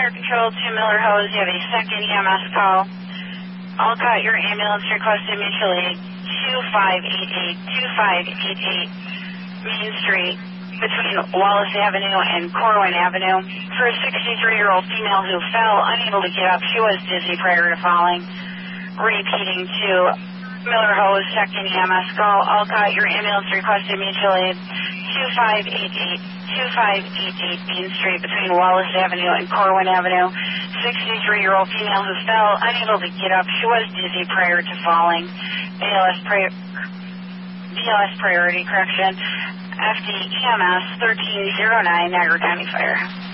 Fire Control to Miller Hose. You have a second EMS call. Alcott, your ambulance requested mutual aid 2588 Main Street between Wallace Avenue and Corwin Avenue for a 63-year-old female who fell, unable to get up. She was dizzy prior to falling. Repeating to Miller Hose, second EMS call. Alcott, your ambulance requested mutual aid 2588 Main Street between Wallace Avenue and Corwin Avenue. 63-year-old female who fell, unable to get up. She was dizzy prior to falling. BLS priority correction. FD EMS 1309 Niagara County Fire.